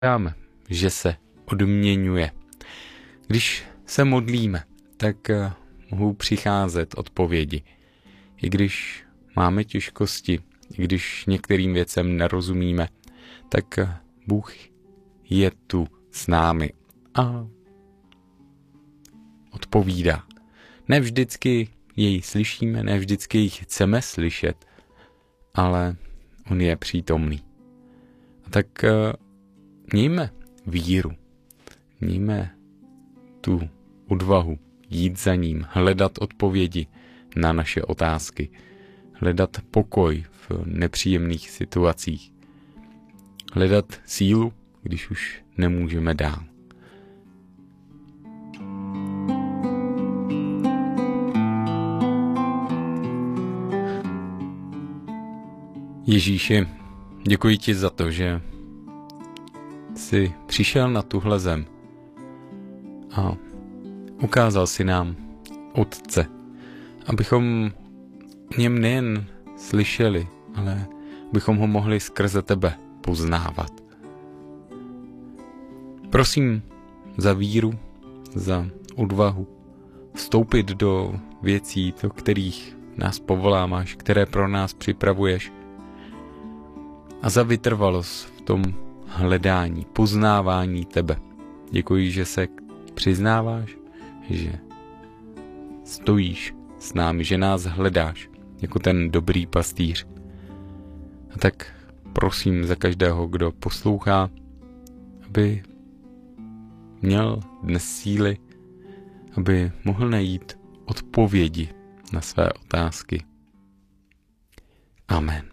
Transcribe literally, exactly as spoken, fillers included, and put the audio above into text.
Dáme, že se odměňuje. Když se modlíme, tak mohou přicházet odpovědi. I když máme těžkosti, i když některým věcem nerozumíme, tak Bůh je tu s námi a odpovídá. Ne vždycky jej slyšíme, ne vždycky ji chceme slyšet, ale on je přítomný. A tak mějme víru, mějme tu odvahu jít za ním, hledat odpovědi na naše otázky, hledat pokoj v nepříjemných situacích, hledat sílu, když už nemůžeme dál. Ježíši, děkuji ti za to, že jsi přišel na tuhle zem a ukázal si nám Otce, abychom v něm nejen slyšeli, ale abychom ho mohli skrze tebe poznávat. Prosím za víru, za odvahu vstoupit do věcí, do kterých nás povoláváš, které pro nás připravuješ, a za vytrvalost v tom hledání, poznávání tebe. Děkuji, že se přiznáváš, že stojíš s námi, že nás hledáš jako ten dobrý pastýř. A tak prosím za každého, kdo poslouchá, aby měl dnes síly, aby mohl najít odpovědi na své otázky. Amen.